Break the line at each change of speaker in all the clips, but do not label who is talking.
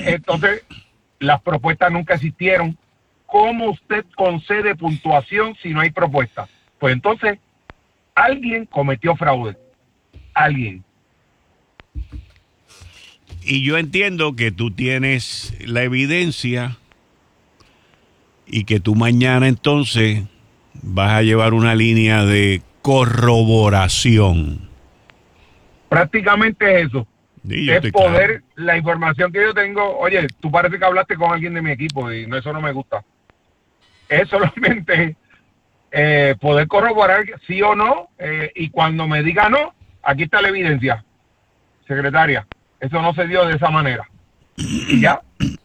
Entonces, las propuestas nunca existieron. ¿Cómo usted concede puntuación si no hay propuesta? Pues entonces, alguien cometió fraude. Alguien.
Y yo entiendo que tú tienes la evidencia y que tú mañana entonces vas a llevar una línea de corroboración.
Prácticamente es eso.
Sí,
Es poder, claro. La información que yo tengo, oye, tú parece que hablaste con alguien de mi equipo y eso no me gusta. Es solamente poder corroborar sí o no, y cuando me diga no, aquí está la evidencia, secretaria. Eso no se dio de esa manera. Y ya.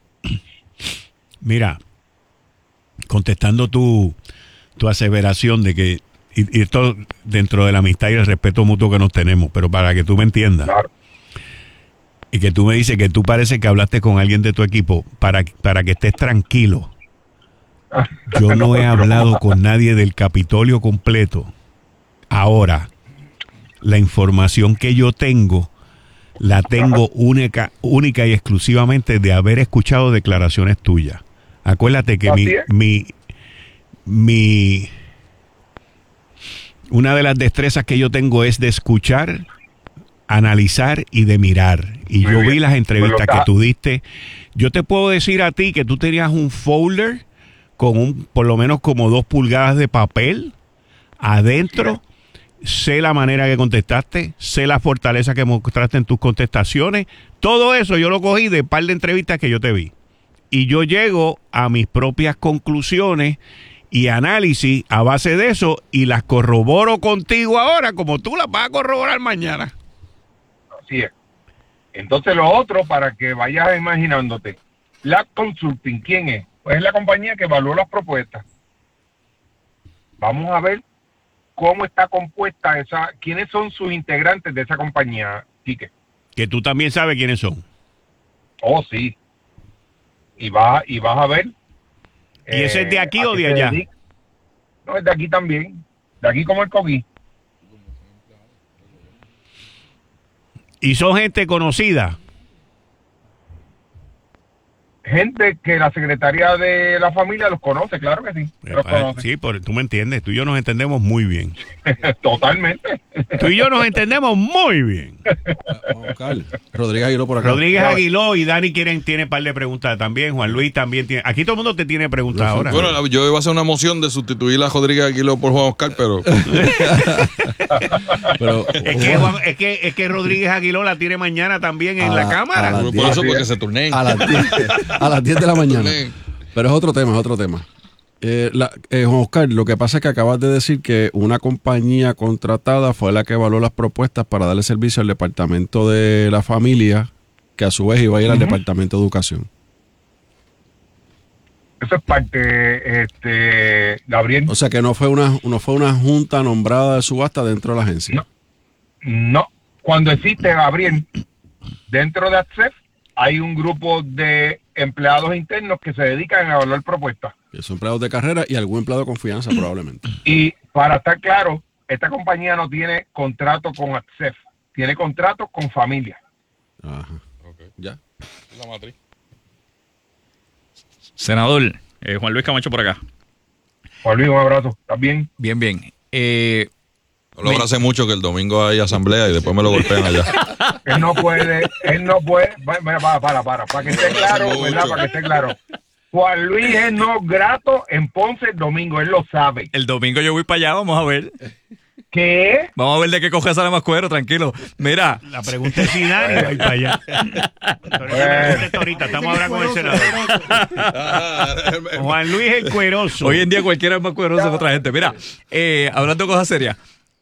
Mira, contestando tu aseveración de que, y esto dentro de la amistad y el respeto mutuo que nos tenemos, pero para que tú me entiendas, claro. Y que tú me dices que tú parece que hablaste con alguien de tu equipo, para que estés tranquilo. Yo no he hablado con nadie del Capitolio completo. Ahora, la información que yo tengo, la tengo única y exclusivamente de haber escuchado declaraciones tuyas. Acuérdate que una de las destrezas que yo tengo es de escuchar, analizar y de mirar. Y yo vi las entrevistas que tú diste. Yo te puedo decir a ti que tú tenías un folder con por lo menos como 2 pulgadas de papel adentro. Sé la manera que contestaste, sé la fortaleza que mostraste en tus contestaciones. Todo eso yo lo cogí de un par de entrevistas que yo te vi. Y yo llego a mis propias conclusiones y análisis a base de eso y las corroboro contigo ahora como tú las vas a corroborar mañana.
Así es. Entonces lo otro, para que vayas imaginándote, la Consulting, ¿quién es? Pues es la compañía que evaluó las propuestas. Vamos a ver cómo está compuesta quiénes son sus integrantes de esa compañía, Quique.
Que tú también sabes quiénes son.
Oh, sí. Y vas a ver.
¿Y ese es de aquí o de allá?
No, es de aquí también. De aquí como el coquí.
¿Y son gente conocida?
Gente que la Secretaría de la Familia los conoce, claro que sí. Los conoce.
Sí, tú me entiendes, tú y yo nos entendemos muy bien.
Totalmente.
Tú y yo nos entendemos muy bien.
Rodríguez Aguiló por acá.
Rodríguez Aguiló y Dani tiene un par de preguntas también. Juan Luis también tiene. Aquí todo el mundo te tiene preguntas ahora.
Bueno, yo iba a hacer una moción de sustituir a Rodríguez Aguiló por Juan Oscar, pero...
es que Rodríguez Aguiló la tiene mañana también en la Cámara.
Por eso, porque se turneen.
A las 10 de la mañana. Pero es otro tema. Juan Oscar, lo que pasa es que acabas de decir que una compañía contratada fue la que evaluó las propuestas para darle servicio al Departamento de la Familia, que a su vez iba a ir al Departamento de Educación.
Eso es parte, Gabriel.
O sea que no fue una junta nombrada de subasta dentro de la agencia.
No. Cuando existe, Gabriel, dentro de ACCEF hay un grupo de empleados internos que se dedican a evaluar propuestas.
Son empleados de carrera y algún empleado de confianza probablemente.
Y para estar claro, esta compañía no tiene contrato con ACCEF, tiene contrato con familia.
Ajá. Okay. Ya.
La matriz.
Senador, Juan Luis Camacho por acá.
Juan Luis, un abrazo. ¿Estás bien?
Bien.
No lo abracé mucho, que el domingo hay asamblea y después me lo golpean allá.
Él no puede. Para que esté claro, ¿verdad? Para que esté claro. Juan Luis es no grato en Ponce el domingo, él lo sabe.
El domingo yo voy para allá, vamos a ver.
¿Qué?
Vamos a ver de qué coge sale más cuero, tranquilo. Mira.
La pregunta es si nadie va a ir para allá. Ahorita estamos ahora con el senador. Juan Luis el cueroso.
Hoy en día cualquiera es más cueroso que otra gente. Mira, hablando de cosas serias.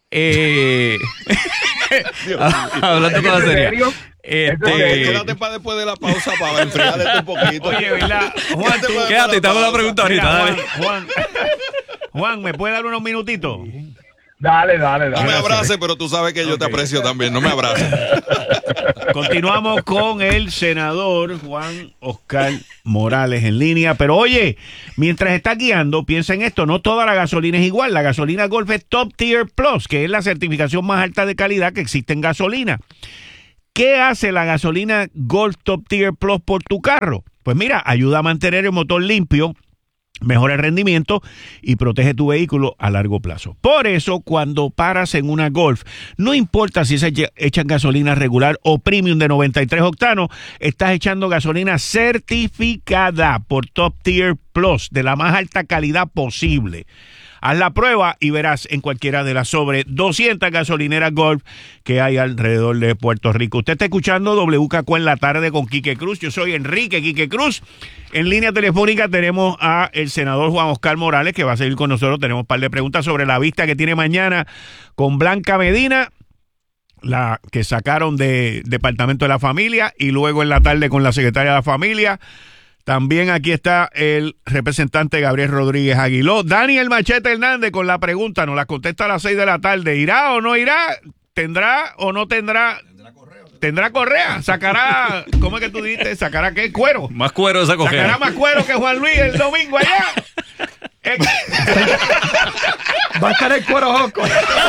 Hablando de cosas serias.
Quédate para después de la pausa para enfriarte un poquito.
Oye, ¿verdad? Juan,
quédate, te hago la pregunta ahorita.
Juan, ¿me puede dar unos minutitos?
Dale.
No me abraces, pero tú sabes que yo te aprecio también. No me abraces.
Continuamos con el senador Juan Oscar Morales en línea. Pero oye, mientras está guiando, piensa en esto, no toda la gasolina es igual. La gasolina Golf es Top Tier Plus, que es la certificación más alta de calidad que existe en gasolina. ¿Qué hace la gasolina Golf Top Tier Plus por tu carro? Pues mira, ayuda a mantener el motor limpio, mejora el rendimiento y protege tu vehículo a largo plazo. Por eso, cuando paras en una Golf, no importa si se echan gasolina regular o premium de 93 octanos, estás echando gasolina certificada por Top Tier Plus, de la más alta calidad posible. Haz la prueba y verás en cualquiera de las sobre 200 gasolineras Golf que hay alrededor de Puerto Rico. Usted está escuchando WKQ en la tarde con Quique Cruz. Yo soy Enrique Quique Cruz. En línea telefónica tenemos a el senador Juan Oscar Morales, que va a seguir con nosotros. Tenemos un par de preguntas sobre la vista que tiene mañana con Blanca Medina, la que sacaron de Departamento de la Familia, y luego en la tarde con la secretaria de la Familia. También aquí está el representante Gabriel Rodríguez Aguiló. Daniel Machete Hernández con la pregunta, nos la contesta a las 6 de la tarde. ¿Irá o no irá? ¿Tendrá o no tendrá? ¿Tendrá correa? ¿Sacará, cómo es que tú dijiste? ¿Sacará qué? ¿Cuero?
Más cuero esa correa.
¿Sacará más cuero que Juan Luis el domingo allá?
Va a estar el cuero joco.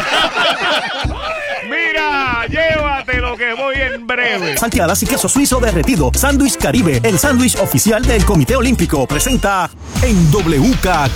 Mira, llévate lo que voy en breve.
Salteadas y queso suizo derretido. Sándwich Caribe, el sándwich oficial del Comité Olímpico, presenta en WKQ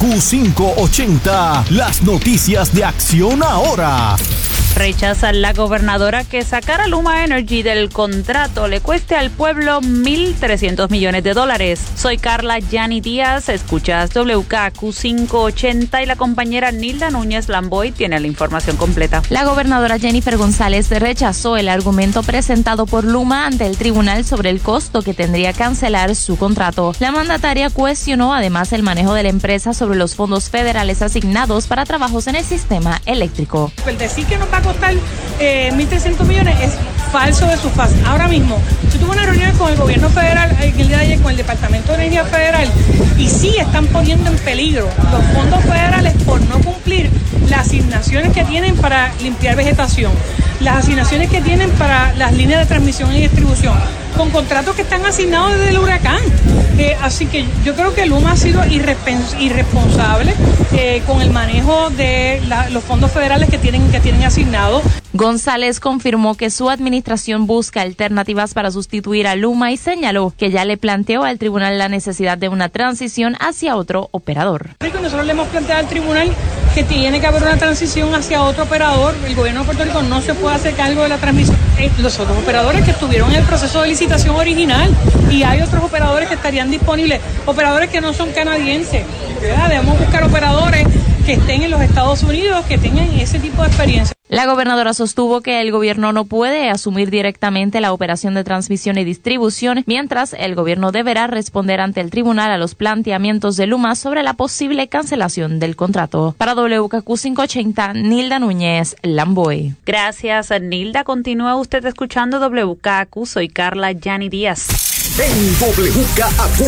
580 las noticias de Acción Ahora.
Rechaza la gobernadora que sacar a Luma Energy del contrato le cueste al pueblo $1,300 millones. Soy Carla Yani Díaz, escuchas WKQ 580 y la compañera Nilda Núñez Lamboy tiene la información completa.
La gobernadora Jennifer González rechazó el argumento presentado por Luma ante el tribunal sobre el costo que tendría cancelar su contrato. La mandataria cuestionó además el manejo de la empresa sobre los fondos federales asignados para trabajos en el sistema eléctrico.
El decir que nos va a costar 1.300 millones es falso de su faz. Ahora mismo, yo tuve una reunión con el gobierno federal el día de ayer con el Departamento de Energía Federal y sí están poniendo en peligro los fondos federales por no cumplir las asignaciones que tienen para limpiar vegetación, las asignaciones que tienen para las líneas de transmisión y distribución, con contratos que están asignados desde el huracán. Así que yo creo que Luma ha sido irresponsable con el manejo de los fondos federales que tienen asignados.
González confirmó que su administración busca alternativas para sustituir a Luma y señaló que ya le planteó al tribunal la necesidad de una transición hacia otro operador.
Nosotros le hemos planteado al tribunal que tiene que haber una transición hacia otro operador. El gobierno de Puerto Rico no se puede hacer cargo de la transmisión. Los otros operadores que estuvieron en el proceso de licitación original, y hay otros operadores que estarían disponibles, operadores que no son canadienses, ¿verdad? Debemos buscar operadores que estén en los Estados Unidos, que tengan ese tipo de experiencia.
La gobernadora sostuvo que el gobierno no puede asumir directamente la operación de transmisión y distribución, mientras el gobierno deberá responder ante el tribunal a los planteamientos de Luma sobre la posible cancelación del contrato. Para WKQ 580, Nilda Núñez Lamboy.
Gracias, Nilda. Continúa usted escuchando WKQ. Soy Carla Yani Díaz.
En WKQ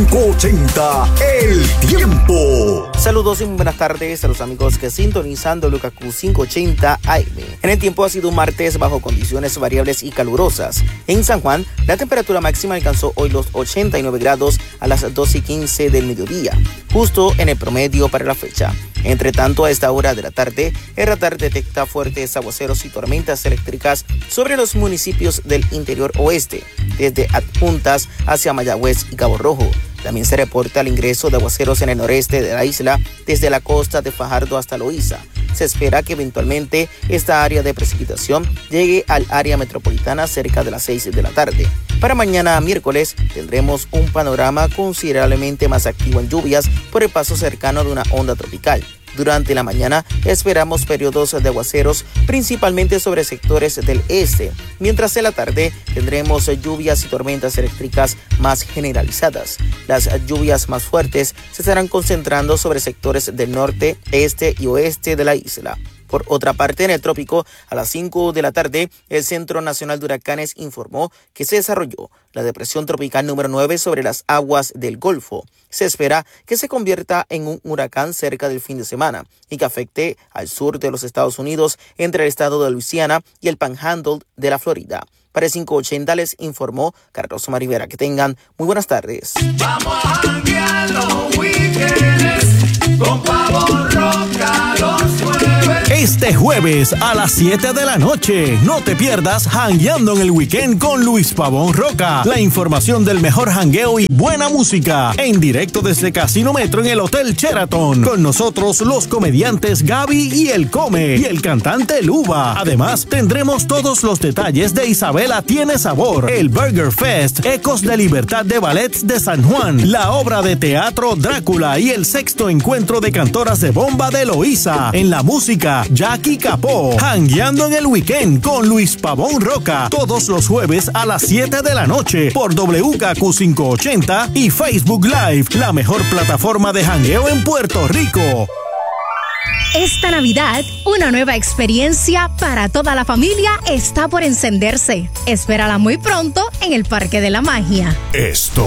580, el tiempo.
Saludos y muy buenas tardes a los amigos que sintonizan WKQ 580 AM. En el tiempo ha sido un martes bajo condiciones variables y calurosas. En San Juan, la temperatura máxima alcanzó hoy los 89 grados a las 12:15 del mediodía, justo en el promedio para la fecha. Entre tanto, a esta hora de la tarde, el radar detecta fuertes aguaceros y tormentas eléctricas sobre los municipios del interior oeste, desde Adjuntas hacia Mayagüez y Cabo Rojo. También se reporta el ingreso de aguaceros en el noreste de la isla, desde la costa de Fajardo hasta Loíza. Se espera que eventualmente esta área de precipitación llegue al área metropolitana cerca de las 6 de la tarde. Para mañana miércoles tendremos un panorama considerablemente más activo en lluvias por el paso cercano de una onda tropical. Durante la mañana esperamos periodos de aguaceros principalmente sobre sectores del este, mientras en la tarde tendremos lluvias y tormentas eléctricas más generalizadas. Las lluvias más fuertes se estarán concentrando sobre sectores del norte, este y oeste de la isla. Por otra parte, en el trópico, a las 5 de la tarde, el Centro Nacional de Huracanes informó que se desarrolló la depresión tropical número 9 sobre las aguas del Golfo. Se espera que se convierta en un huracán cerca del fin de semana y que afecte al sur de los Estados Unidos, entre el estado de Luisiana y el Panhandle de la Florida. Para el 580 les informó Carlos Marivera. Que tengan muy buenas tardes.
Vamos a janguear los weekends con Pavo Roca los jueves.
Este jueves a las 7 de la noche, no te pierdas Jangueando en el Weekend con Luis Pavón Roca. La información del mejor jangueo y buena música en directo desde Casino Metro en el Hotel Sheraton. Con nosotros los comediantes Gaby y El Come y el cantante Luba. Además, tendremos todos los detalles de Isabela Tiene Sabor, el Burger Fest, Ecos de Libertad de Ballets de San Juan, la obra de teatro Drácula y el 6º encuentro de cantoras de bomba de Loíza. En la música, Jackie Capó. Jangueando en el Weekend con Luis Pavón Roca. Todos los jueves a las 7 de la noche por WKQ 580 y Facebook Live, la mejor plataforma de jangueo en Puerto Rico.
Esta Navidad, una nueva experiencia para toda la familia está por encenderse. Espérala muy pronto en el Parque de la Magia.
Esto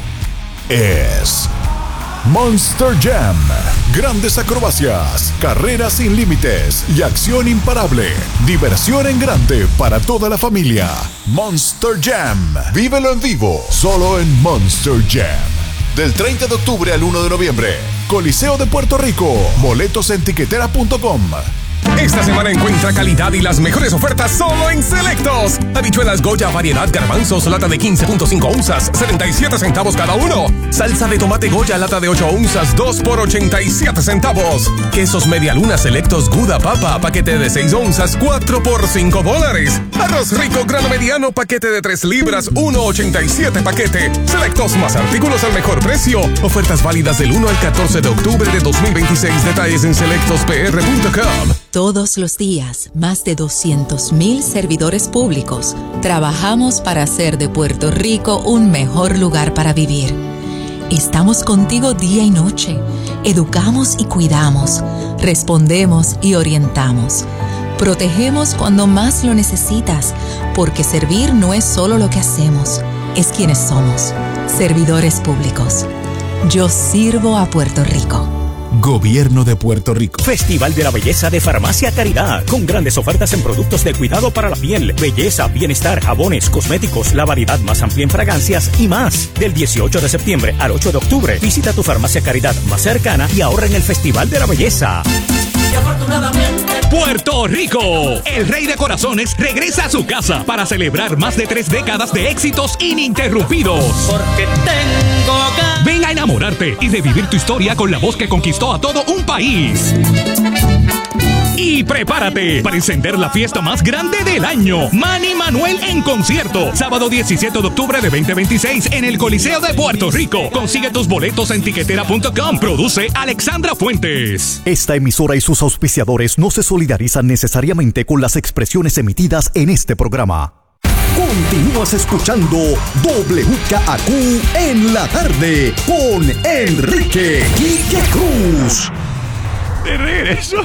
es Monster Jam. Grandes acrobacias, carreras sin límites y acción imparable. Diversión en grande para toda la familia. Monster Jam. Vívelo en vivo, solo en Monster Jam. Del 30 de octubre al 1 de noviembre. Coliseo de Puerto Rico. Boletos en tiquetera.com.
Esta semana encuentra calidad y las mejores ofertas solo en Selectos. Habichuelas Goya variedad garbanzos, lata de 15.5 onzas, 77 centavos cada uno. Salsa de tomate Goya, lata de 8 onzas, 2 por 87 centavos. Quesos Medialuna Selectos Gouda Papa, paquete de 6 onzas, 4 por $5. Arroz rico grano mediano, paquete de 3 libras, 1.87 paquete. Selectos más artículos al mejor precio. Ofertas válidas del 1 al 14 de octubre de 2026. Detalles en selectospr.com.
Todos los días, más de 200,000 servidores públicos trabajamos para hacer de Puerto Rico un mejor lugar para vivir. Estamos contigo día y noche, educamos y cuidamos, respondemos y orientamos. Protegemos cuando más lo necesitas, porque servir no es solo lo que hacemos, es quienes somos. Servidores públicos. Yo sirvo a Puerto Rico.
Gobierno de Puerto Rico.
Festival de la Belleza de Farmacia Caridad, con grandes ofertas en productos de cuidado para la piel, belleza, bienestar, jabones, cosméticos, la variedad más amplia en fragancias y más. Del 18 de septiembre al 8 de octubre, visita tu Farmacia Caridad más cercana y ahorra en el Festival de la Belleza.
Y afortunadamente, Puerto Rico, el Rey de Corazones regresa a su casa para celebrar más de 3 décadas de éxitos ininterrumpidos. Porque tengo ganas. Ven a enamorarte y revivir tu historia con la voz que conquistó a todo un país. Y prepárate para encender la fiesta más grande del año. Manny Manuel en concierto. Sábado 17 de octubre de 2026 en el Coliseo de Puerto Rico. Consigue tus boletos en tiquetera.com. Produce Alexandra Fuentes.
Esta emisora y sus auspiciadores no se solidarizan necesariamente con las expresiones emitidas en este programa. Continúas escuchando WKAQ en la tarde con Enrique Quique Cruz.
De regreso.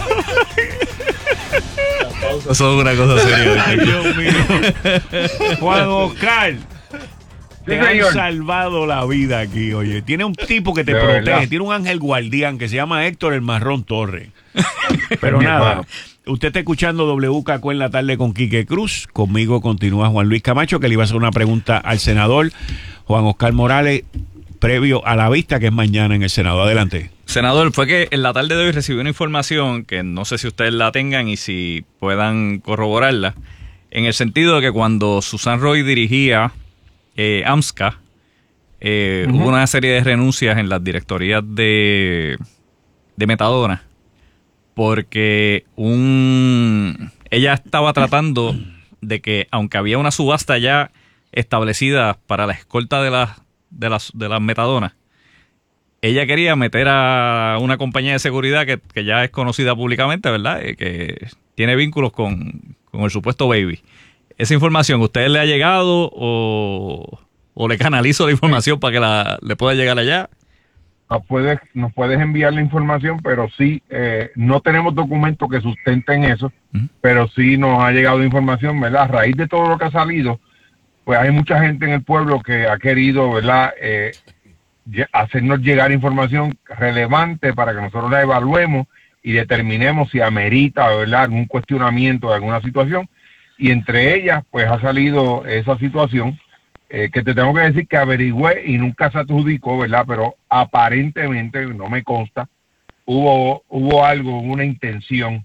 Eso es una cosa seria.
Ay, Dios mío. Juan Oscar, te han salvado la vida aquí, oye. Tiene un tipo que te protege, verdad. Tiene un ángel guardián que se llama Héctor el Marrón Torres. Pero nada, usted está escuchando WKQ en la tarde con Quique Cruz. Conmigo continúa Juan Luis Camacho, que le iba a hacer una pregunta al senador Juan Oscar Morales, previo a la vista que es mañana en el Senado. Adelante.
Senador, fue que en la tarde de hoy recibí una información que no sé si ustedes la tengan y si puedan corroborarla, en el sentido de que cuando Susan Roy dirigía AMSCA, hubo una serie de renuncias en las directorías de Metadona, porque ella estaba tratando de que, aunque había una subasta ya establecida para la escolta de las metadonas, ella quería meter a una compañía de seguridad que ya es conocida públicamente, ¿verdad? Que tiene vínculos con el supuesto Baby. ¿Esa información a usted le ha llegado o le canalizo la información para que le pueda llegar allá?
Nos puedes enviar la información, pero sí, no tenemos documentos que sustenten eso, pero sí nos ha llegado información, ¿verdad? A raíz de todo lo que ha salido, pues hay mucha gente en el pueblo que ha querido, ¿verdad?, hacernos llegar información relevante para que nosotros la evaluemos y determinemos si amerita, ¿verdad?, algún cuestionamiento de alguna situación. Y entre ellas, pues ha salido esa situación que te tengo que decir que averigüé y nunca se adjudicó, ¿verdad? Pero aparentemente, no me consta, hubo algo, una intención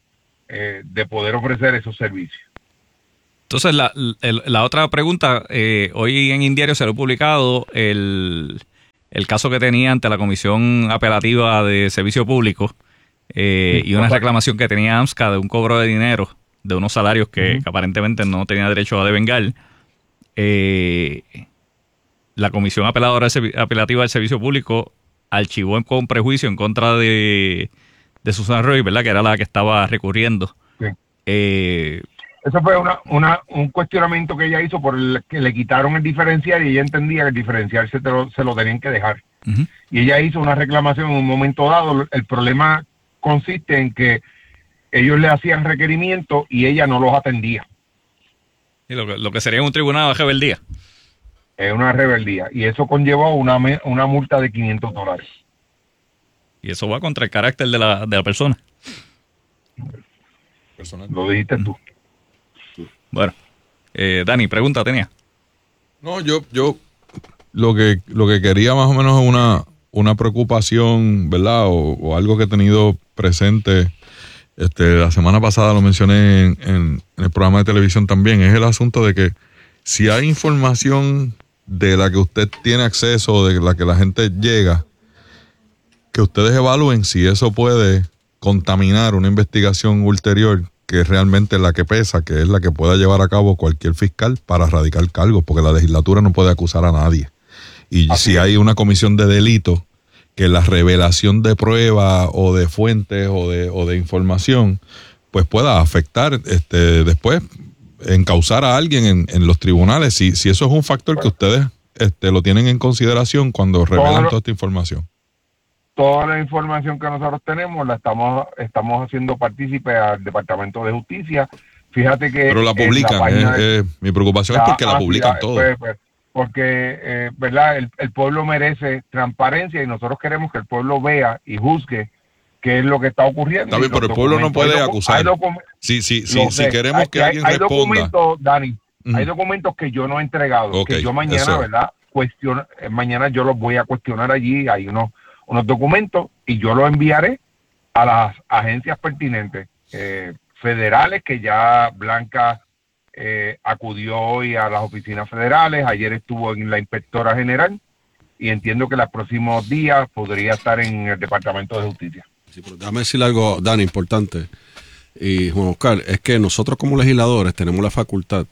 de poder ofrecer esos servicios.
Entonces, la otra pregunta, hoy en Indiario se lo he publicado el caso que tenía ante la Comisión Apelativa de Servicio Público y una reclamación que tenía AMSCA de un cobro de dinero de unos salarios que aparentemente no tenía derecho a devengar. La Comisión Apelativa del Servicio Público archivó con prejuicio en contra de Susan Roy, ¿verdad? Que era la que estaba recurriendo.
Sí. Eso fue un cuestionamiento que ella hizo por el que le quitaron el diferencial y ella entendía que el diferencial se lo tenían que dejar. Uh-huh. Y ella hizo una reclamación en un momento dado. El problema consiste en que ellos le hacían requerimientos y ella no los atendía.
Y lo que sería un tribunal de rebeldía.
Es una rebeldía. Y eso conllevó una multa de $500.
Y eso va contra el carácter de la persona.
Lo dijiste tú.
Bueno, Dani, pregunta tenía.
No, yo lo que quería más o menos es una preocupación, ¿verdad? O algo que he tenido presente. La semana pasada lo mencioné en el programa de televisión también. Es el asunto de que si hay información de la que usted tiene acceso, de la que la gente llega, que ustedes evalúen si eso puede contaminar una investigación ulterior, que es realmente la que pesa, que es la que pueda llevar a cabo cualquier fiscal para radicar cargos, porque la legislatura no puede acusar a nadie. Y si hay una comisión de delito, que la revelación de pruebas o de fuentes o de información, pues pueda afectar después, encausar a alguien en los tribunales, si eso es un factor que ustedes lo tienen en consideración cuando revelan toda esta información.
Toda la información que nosotros tenemos la estamos haciendo partícipe al Departamento de Justicia. Fíjate que...
Pero la publican, mi preocupación es porque la publican todo.
Porque, ¿verdad? El pueblo merece transparencia y nosotros queremos que el pueblo vea y juzgue qué es lo que está ocurriendo.
Está bien, pero el pueblo no puede acusar. Si queremos que alguien
hay
responda.
Documentos, Dani, hay documentos que yo no he entregado, que yo mañana, ¿verdad? Mañana yo los voy a cuestionar allí. Hay unos documentos y yo los enviaré a las agencias pertinentes federales, que ya Blanca acudió hoy a las oficinas federales. Ayer estuvo en la inspectora general y entiendo que los próximos días podría estar en el Departamento de Justicia.
Sí, pero déjame decirle algo, Dani, importante. Y Juan Oscar, es que nosotros como legisladores tenemos la facultad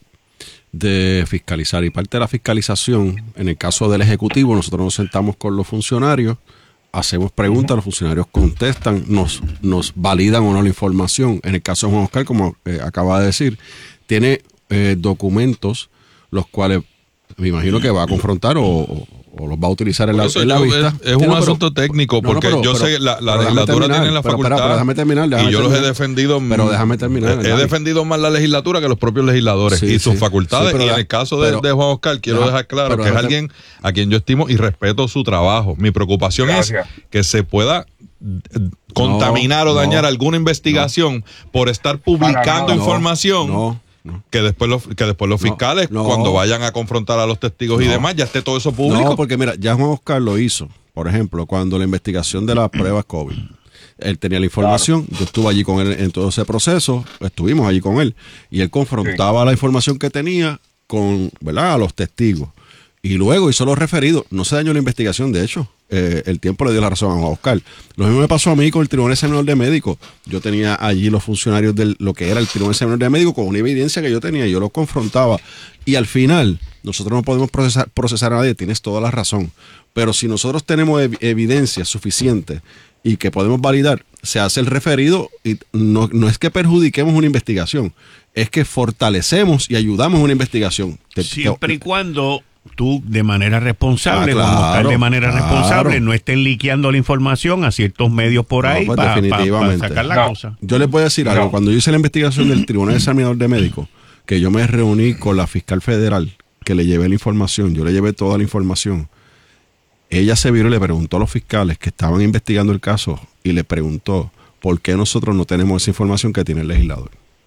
de fiscalizar, y parte de la fiscalización, en el caso del Ejecutivo, nosotros nos sentamos con los funcionarios, hacemos preguntas, los funcionarios contestan, nos validan o no la información. En el caso de Juan Oscar, como acaba de decir, tiene documentos los cuales me imagino que va a confrontar o los va a utilizar en la vista.
Es un asunto técnico, porque yo sé que la legislatura tiene la facultad.
Pero déjame terminar.
Y yo los he defendido.
Pero déjame terminar.
He defendido más la legislatura que los propios legisladores y sus facultades. Y en el caso de Juan Oscar, quiero dejar claro que es alguien a quien yo estimo y respeto su trabajo. Mi preocupación es que se pueda contaminar o dañar alguna investigación por estar publicando información. Que después los fiscales, cuando vayan a confrontar a los testigos y demás, ya esté todo eso público.
No, porque mira, ya Juan Oscar lo hizo. Por ejemplo, cuando la investigación de las pruebas COVID, él tenía la información, yo estuve allí con él en todo ese proceso, estuvimos allí con él, y él confrontaba la información que tenía con, ¿verdad?, a los testigos. Y luego hizo los referidos. No se dañó la investigación, de hecho. El tiempo le dio la razón a Juan Oscar. Lo mismo me pasó a mí con el Tribunal Examinador de Médicos. Yo tenía allí los funcionarios de lo que era el Tribunal Examinador de Médicos con una evidencia que yo tenía. Yo los confrontaba. Y al final, nosotros no podemos procesar a nadie. Tienes toda la razón. Pero si nosotros tenemos evidencia suficiente y que podemos validar, se hace el referido. Y no es que perjudiquemos una investigación. Es que fortalecemos y ayudamos una investigación.
Siempre y cuando tú de manera responsable, de manera responsable, no estén liqueando la información a ciertos medios por ahí para sacar la cosa.
Yo les voy a decir algo. Cuando yo hice la investigación del Tribunal Examinador de Médicos, que yo me reuní con la fiscal federal, que le llevé la información, yo le llevé toda la información. Ella se viró y le preguntó a los fiscales que estaban investigando el caso y le preguntó por qué nosotros no tenemos esa información que tiene el legislador.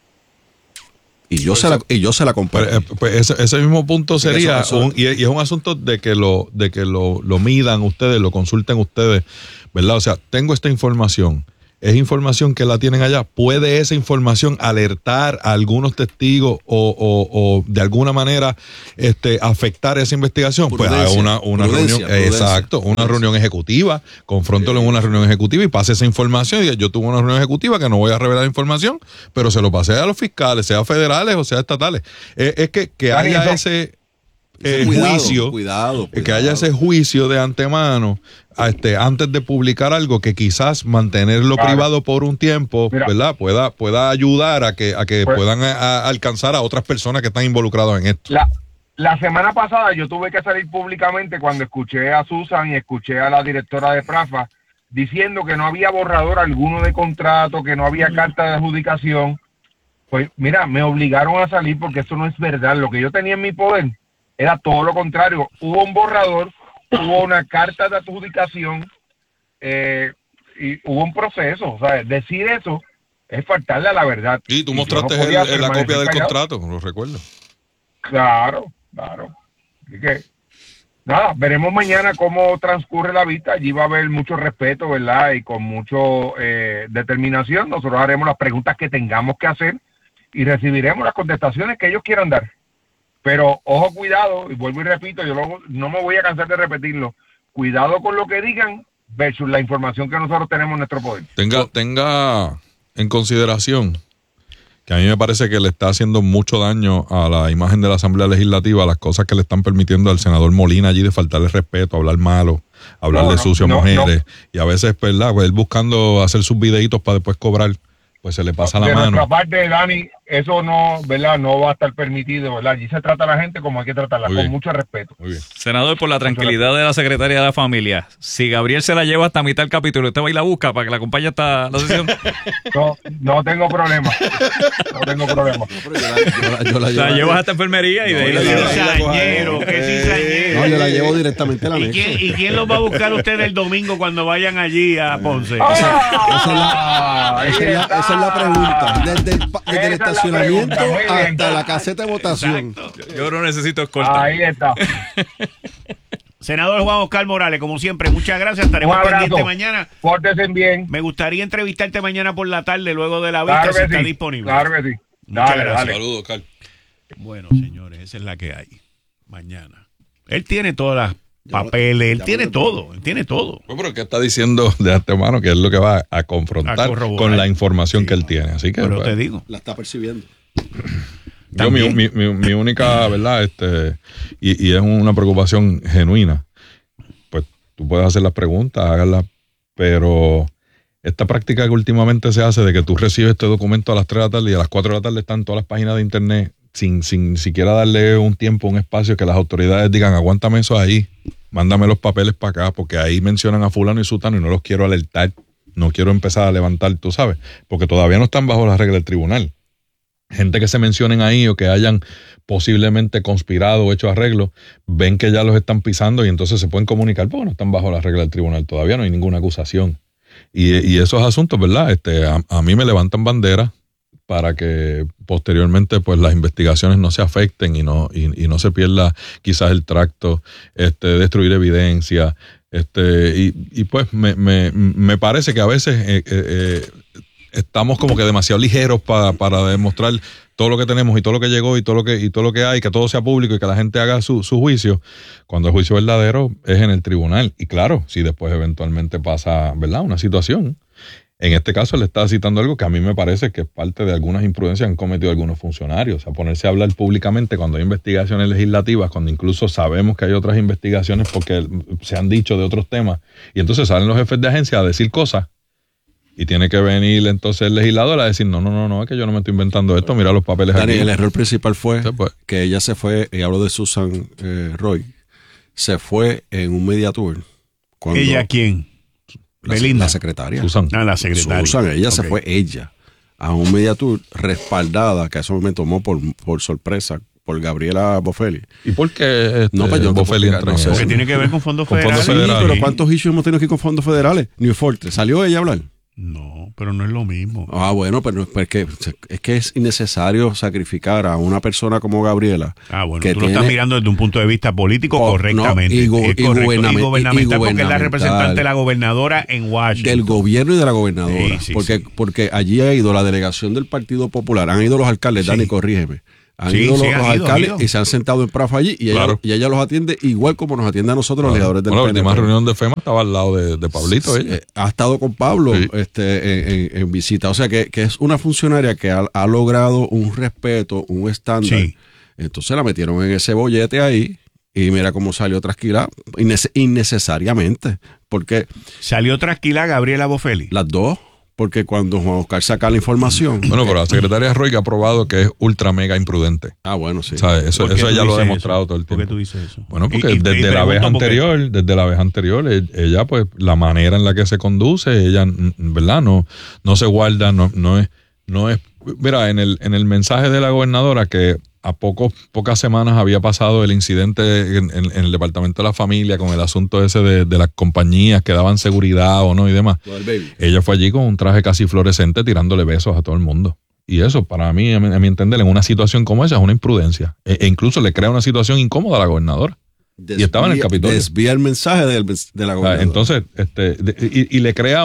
Y yo se la compré.
Pues ese mismo punto sería, y es un asunto de que lo midan ustedes, lo consulten ustedes, ¿verdad? O sea, tengo esta información. es información que la tienen allá. ¿Puede esa información alertar a algunos testigos o de alguna manera afectar esa investigación? Prudencia, pues hay una reunión, exacto, una reunión ejecutiva, confróntelo en una reunión ejecutiva y pase esa información. Y yo tuve una reunión ejecutiva que no voy a revelar información, pero se lo pasé a los fiscales, sea federales o sea estatales. Es que haya ese juicio, que haya ese juicio de antemano antes de publicar algo, que quizás mantenerlo privado por un tiempo, ¿verdad? pueda ayudar a que puedan alcanzar a otras personas que están involucradas en esto.
La semana pasada yo tuve que salir públicamente cuando escuché a Susan y escuché a la directora de PRAFA diciendo que no había borrador alguno de contrato, que no había carta de adjudicación. Pues mira, me obligaron a salir porque eso no es verdad. Lo que yo tenía en mi poder era todo lo contrario. Hubo un borrador, hubo una carta de adjudicación y hubo un proceso. O sea, decir eso es faltarle a la verdad.
Y tú mostraste la copia del contrato, lo recuerdo.
Claro. Así que, nada, veremos mañana cómo transcurre la vista. Allí va a haber mucho respeto, ¿verdad? Y con mucho determinación. Nosotros haremos las preguntas que tengamos que hacer y recibiremos las contestaciones que ellos quieran dar. Pero, ojo, cuidado, y vuelvo y repito, yo no me voy a cansar de repetirlo. Cuidado con lo que digan versus la información que nosotros tenemos en nuestro poder.
Tenga en consideración que a mí me parece que le está haciendo mucho daño a la imagen de la Asamblea Legislativa, las cosas que le están permitiendo al senador Molina allí de faltarle respeto, hablar malo, hablarle sucio a mujeres, y a veces, ¿verdad? Pues él buscando hacer sus videitos para después cobrar, pues se le pasa la mano.
De nuestra parte, Dani, eso no, ¿verdad? No va a estar permitido, ¿verdad? Allí se trata a la gente como hay que tratarla, con mucho respeto.
Muy bien.
Senador, por la tranquilidad de la secretaria de la familia, si Gabriel se la lleva hasta mitad del capítulo, ¿usted va y la busca para que la acompañe hasta la sesión?
No tengo problema. No tengo problema.
Yo
la llevas hasta enfermería y de ahí la llevas.
No, yo la llevo directamente a la mesa.
¿Y quién los va a buscar ustedes el domingo cuando vayan allí a Ponce?
Esa es la pregunta. Desde el estacionamiento hasta la caseta de votación.
Yo no necesito escolta.
Ahí está.
Senador Juan Oscar Morales, como siempre, muchas gracias. Estaremos pendientes mañana.
Pórtense bien.
Me gustaría entrevistarte mañana por la tarde, luego de la vista, si está disponible.
Claro que sí. Dale.
Saludos, Oscar.
Bueno, señores, esa es la que hay. Mañana. Él tiene todas las papeles, él tiene todo.
Pues, pero ¿qué está diciendo de antemano? Que es lo que va a confrontar con la información que él tiene. Así que,
pero te digo.
La está percibiendo.
Yo, mi única, ¿verdad? Y es una preocupación genuina. Pues tú puedes hacer las preguntas, háganlas, pero esta práctica que últimamente se hace de que tú recibes este documento a las 3 de la tarde y a las 4 de la tarde están todas las páginas de internet sin siquiera darle un tiempo, un espacio que las autoridades digan, aguántame eso ahí, mándame los papeles para acá, porque ahí mencionan a fulano y sutano y no los quiero alertar, no quiero empezar a levantar, tú sabes, porque todavía no están bajo las reglas del tribunal. Gente que se mencionen ahí o que hayan posiblemente conspirado o hecho arreglos, ven que ya los están pisando y entonces se pueden comunicar porque no están bajo las reglas del tribunal, todavía no hay ninguna acusación. Y esos asuntos, ¿verdad? A mí me levantan bandera para que posteriormente pues las investigaciones no se afecten y no se pierda quizás el tracto, destruir evidencia, y pues me parece que a veces estamos como que demasiado ligeros para demostrar todo lo que tenemos y todo lo que llegó y todo lo que hay, que todo sea público y que la gente haga su juicio, cuando el juicio verdadero es en el tribunal. Y claro, si después eventualmente pasa, ¿verdad?, una situación. En este caso le está citando algo que a mí me parece que es parte de algunas imprudencias que han cometido algunos funcionarios. O sea, ponerse a hablar públicamente cuando hay investigaciones legislativas, cuando incluso sabemos que hay otras investigaciones porque se han dicho de otros temas, y entonces salen los jefes de agencia a decir cosas y tiene que venir entonces el legislador a decir, no, es que yo no me estoy inventando esto, mira los papeles
Dani,
aquí.
El error principal fue que ella se fue, y hablo de Susan Roy, se fue en un media tour.
¿Ella quién? Belinda.
La secretaria.
Susan.
La secretaria.
Susan, ella se fue a un media tour respaldada, que a eso me tomó por sorpresa, por Gabriela Bofelli.
¿Y por qué
Bofelli
entra en eso?
Porque tiene que ver con fondos federales.
Sí, pero ¿cuántos issues hemos tenido aquí con fondos federales? New Fortress. ¿Salió ella a hablar?
No. Pero no es lo mismo.
Bueno, pero es que es innecesario sacrificar a una persona como Gabriela.
Bueno, tú lo estás mirando desde un punto de vista político correctamente.
Y gubernamental,
porque es la representante de la gobernadora en Washington.
Del gobierno y de la gobernadora. Porque allí ha ido la delegación del Partido Popular, han ido los alcaldes, Dani, corrígeme. Han ido los alcaldes y se han sentado en Prafa allí y ella los atiende igual como nos atiende a nosotros los legisladores del PNP.
La última reunión de FEMA estaba al lado de Pablito.
Ha estado con Pablo en visita. O sea que es una funcionaria que ha logrado un respeto, un estándar. Sí. Entonces la metieron en ese bollete ahí y mira cómo salió trasquilada innecesariamente. Porque
¿salió trasquilada Gabriela Bofelli?
Las dos. Porque cuando Juan Oscar saca la información...
Bueno, pero la secretaria Roy que ha probado que es ultra mega imprudente.
Bueno, sí.
Eso ella lo ha demostrado todo el tiempo.
¿Por qué tú dices eso?
Bueno, porque desde la vez anterior, ella pues la manera en la que se conduce, ella, ¿verdad? No se guarda, no es... Mira, en el mensaje de la gobernadora que a pocas semanas había pasado el incidente en el Departamento de la Familia con el asunto ese de las compañías que daban seguridad o no y demás. Ella fue allí con un traje casi fluorescente tirándole besos a todo el mundo. Y eso, para mí, a mi entender, en una situación como esa es una imprudencia. E incluso le crea una situación incómoda a la gobernadora. Y estaba en el Capitolio.
Desvía el mensaje de la gobernadora.
Entonces, y le crea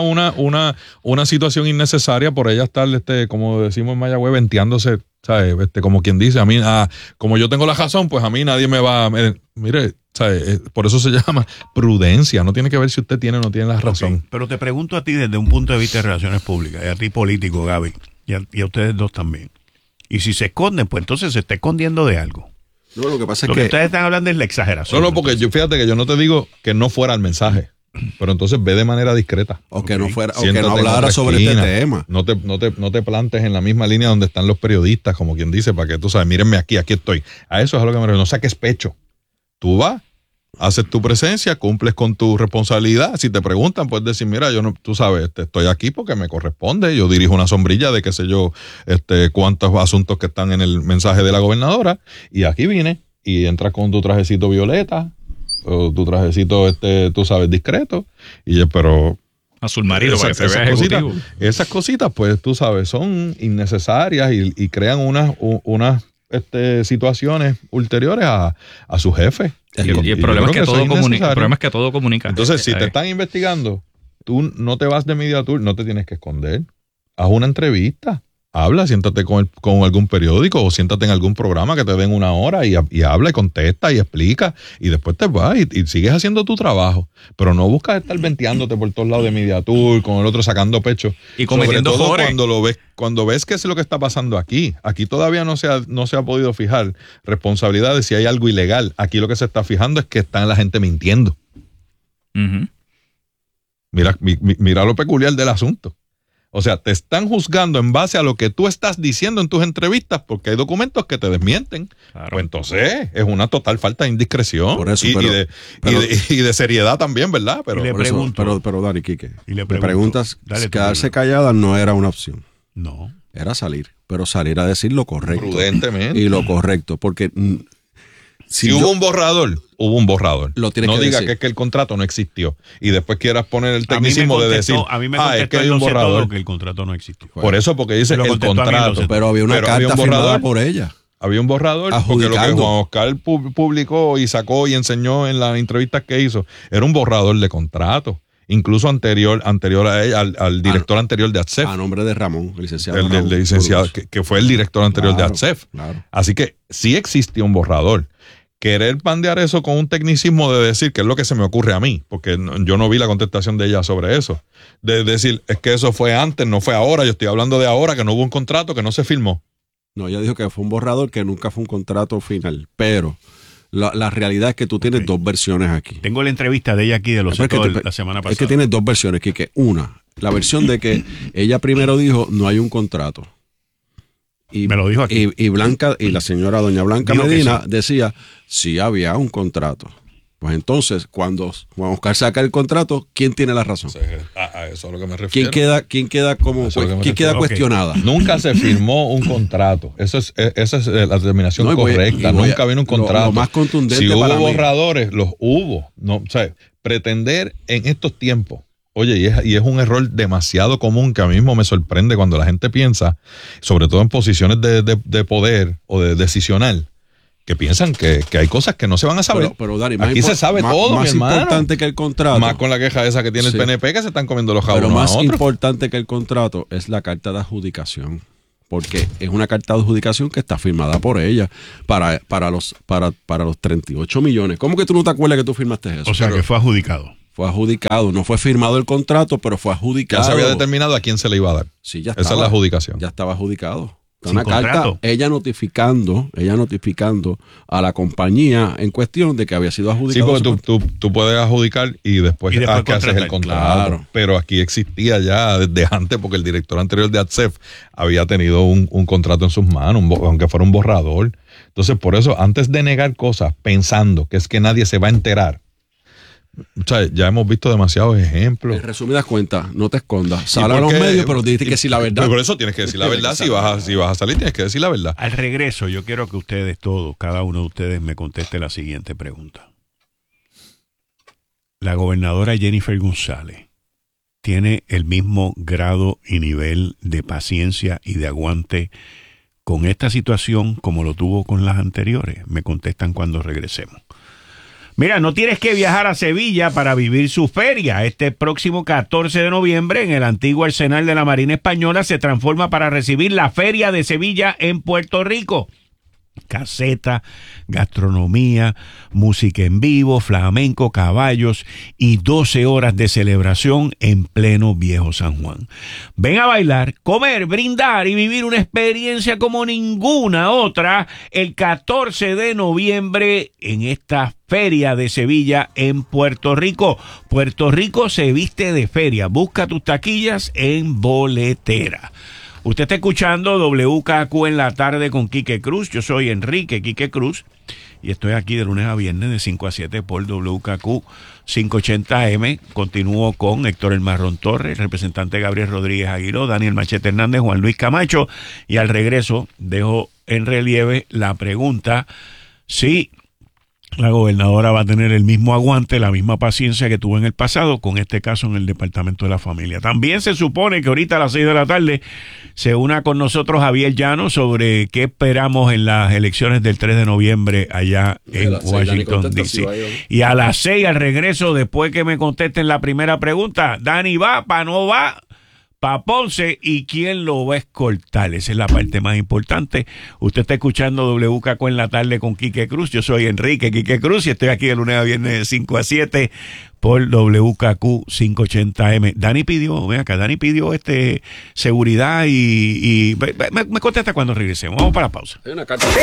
una situación innecesaria por ella estar, como decimos en Mayagüez, venteándose, ¿sabes? Como quien dice, a mí, como yo tengo la razón, pues a mí nadie me va mire, ¿sabes? Por eso se llama prudencia. No tiene que ver si usted tiene o no tiene la razón.
Pero te pregunto a ti desde un punto de vista de relaciones públicas, y a ti político, Gaby, y a ustedes dos también. Y si se esconden, pues entonces se está escondiendo de algo.
No, lo que pasa es
que ustedes están hablando es la exageración.
No, porque fíjate que yo no te digo que no fuera el mensaje, pero entonces ve de manera discreta.
O que no fuera, o que no hablara sobre este tema.
No te plantes en la misma línea donde están los periodistas, como quien dice, para que tú sabes, mírenme aquí estoy. A eso es a lo que me refiero. No saques pecho. Tú vas, haces tu presencia, cumples con tu responsabilidad. Si te preguntan, puedes decir, mira, tú sabes, estoy aquí porque me corresponde. Yo dirijo una sombrilla de qué sé yo, cuántos asuntos que están en el mensaje de la gobernadora. Y aquí vine y entras con tu trajecito violeta o tu trajecito, tú sabes, discreto. Y pero
azul marino para que se vea ejecutivo.
Esas cositas, pues tú sabes, son innecesarias y crean unas situaciones ulteriores a su jefe.
Y el problema es que todo comunica. El problema es que todo comunica.
Entonces, si te están investigando, tú no te vas de media tour, no te tienes que esconder. Haz una entrevista. Habla, siéntate con algún periódico o siéntate en algún programa que te den una hora y habla y contesta y explica y después te vas y sigues haciendo tu trabajo. Pero no buscas estar venteándote por todos lados de media tour, con el otro sacando pecho.
Y cometiendo
sobre todo cuando ves qué es lo que está pasando aquí. Aquí todavía no se ha podido fijar responsabilidad de si hay algo ilegal. Aquí lo que se está fijando es que está la gente mintiendo.
Uh-huh.
Mira lo peculiar del asunto. O sea, te están juzgando en base a lo que tú estás diciendo en tus entrevistas porque hay documentos que te desmienten. Claro. Pues entonces es una total falta de indiscreción.
Por eso,
y de seriedad también, ¿verdad? Pero
Dani, Quique, le preguntas, quedarse callada no era una opción.
No.
Era salir, pero salir a decir lo correcto.
Prudentemente.
Y lo correcto, porque...
Si hubo un borrador, hubo un borrador.
No
diga que es que el contrato no existió y después quieras poner el tecnicismo de decir,
es que hay un borrador, que el contrato no existió.
Por eso, porque dice el contrato.
Pero había una carta firmada por ella.
Había un borrador, porque lo que Juan Oscar publicó y sacó y enseñó en las entrevistas que hizo, era un borrador de contrato. Incluso anterior a ella, al director anterior de ATSEF.
A nombre de Ramón, el licenciado.
El licenciado, que fue el director anterior de ATSEF.
Claro.
Así que sí existía un borrador. Querer bandear eso con un tecnicismo de decir, que es lo que se me ocurre a mí, porque yo no vi la contestación de ella sobre eso, de decir, es que eso fue antes, no fue ahora, yo estoy hablando de ahora, que no hubo un contrato, que no se firmó.
No, ella dijo que fue un borrador, que nunca fue un contrato final, pero la realidad es que tú tienes dos versiones aquí.
Tengo la entrevista de ella aquí de la semana pasada.
Es que tienes dos versiones, Quique. Una, la versión de que ella primero dijo, no hay un contrato. Y,
me lo dijo aquí.
Y Blanca, y la señora doña Blanca Medina decía, sí había un contrato. Pues entonces, cuando Juan Oscar saca el contrato, ¿quién tiene la razón?
A eso es a lo que me refiero.
¿Quién queda cuestionada?
Nunca se firmó un contrato. Esa es la determinación correcta. Nunca vino un contrato.
Lo más contundente
si hubo
para
borradores, los hubo. No, o sea, pretender en estos tiempos Oye, y es un error demasiado común que a mí mismo me sorprende cuando la gente piensa, sobre todo en posiciones de poder o de decisional, que piensan que hay cosas que no se van a saber.
Pero Dani,
aquí se sabe todo,
más
mi hermano.
Importante que el contrato.
Más con la queja esa que tiene el PNP, que se están comiendo los jabos.
Pero más
a otros.
importante que el contrato es la carta de adjudicación. Porque es una carta de adjudicación que está firmada por ella para los 38 millones. ¿Cómo que tú no te acuerdas que tú firmaste eso?
O sea, que fue adjudicado.
Fue adjudicado. No fue firmado el contrato, pero fue adjudicado.
Ya se había determinado a quién se le iba a dar.
Sí, ya estaba.
Esa es la adjudicación.
Ya estaba adjudicado.
Sin
Una
contrato.
carta, ella notificando a la compañía en cuestión de que había sido adjudicado.
Sí, porque tú puedes adjudicar y después que haces el contrato.
Claro.
Pero aquí existía ya desde antes, porque el director anterior de ATSEF había tenido un contrato en sus manos, aunque fuera un borrador. Entonces, por eso, antes de negar cosas pensando que es que nadie se va a enterar, o sea, ya hemos visto demasiados ejemplos.
En resumidas cuentas, no te escondas. Sal a los medios, pero dijiste que sí la verdad.
Pero por eso tienes que decir la verdad. Si vas a salir, tienes que decir la verdad.
Al regreso, yo quiero que ustedes todos, cada uno de ustedes, me conteste la siguiente pregunta. La gobernadora Jennifer González tiene el mismo grado y nivel de paciencia y de aguante con esta situación como lo tuvo con las anteriores. Me contestan cuando regresemos. Mira, no tienes que viajar a Sevilla para vivir su feria. Este próximo 14 de noviembre, en el antiguo Arsenal de la Marina Española, se transforma para recibir la Feria de Sevilla en Puerto Rico. Caseta, gastronomía, música en vivo, flamenco, caballos y 12 horas de celebración en pleno Viejo San Juan. Ven a bailar, comer, brindar y vivir una experiencia como ninguna otra el 14 de noviembre en esta Feria de Sevilla en Puerto Rico. Puerto Rico se viste de feria. Busca tus taquillas en boletera. Usted está escuchando WKQ en la tarde con Quique Cruz. Yo soy Enrique Quique Cruz y estoy aquí de lunes a viernes de 5 a 7 por WKQ 580M. Continúo con Héctor El Marrón Torres, representante Gabriel Rodríguez Aguiró, Daniel Machete Hernández, Juan Luis Camacho. Y al regreso dejo en relieve la pregunta si la gobernadora va a tener el mismo aguante, la misma paciencia que tuvo en el pasado con este caso en el Departamento de la Familia. También se supone que ahorita a las 6 de la tarde se una con nosotros Javier Llano sobre qué esperamos en las elecciones del 3 de noviembre allá en Washington, D.C. Y a las 6 al regreso, después que me contesten la primera pregunta, Dani va, no va, para Ponce, y quién lo va a escoltar. Esa es la parte más importante. Usted está escuchando WKQ en la tarde con Quique Cruz. Yo soy Enrique Quique Cruz y estoy aquí de lunes a viernes de 5 a 7 por WKQ 580M. Dani pidió seguridad y me contesta cuando regresemos. Vamos para la pausa.
En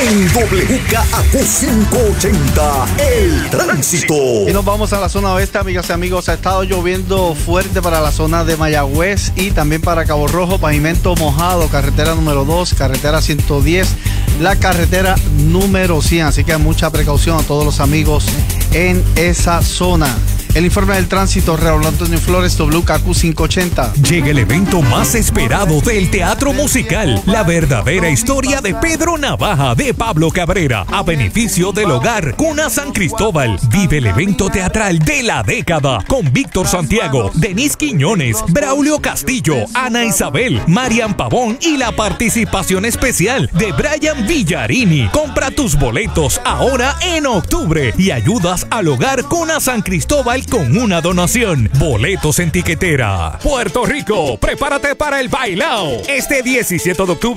WKQ 580, el tránsito.
Y nos vamos a la zona oeste, amigas y amigos. Ha estado lloviendo fuerte para la zona de Mayagüez y también para Cabo Rojo. Pavimento mojado, carretera número 2, carretera 110, la carretera número 100. Así que mucha precaución a todos los amigos en esa zona. El informe del tránsito, Raúl Antonio Flores, WKQ 580.
Llega el evento más esperado del teatro musical, la verdadera historia de Pedro Navaja de Pablo Cabrera, a beneficio del hogar Cuna San Cristóbal. Vive el evento teatral de la década con Víctor Santiago, Denise Quiñones, Braulio Castillo, Ana Isabel, Marian Pavón y la participación especial de Brian Villarini. Compra tus boletos ahora en octubre y ayudas al hogar Cuna San Cristóbal con una donación. Boletos en tiquetera. Puerto Rico, prepárate para el bailao. Este 17 de octubre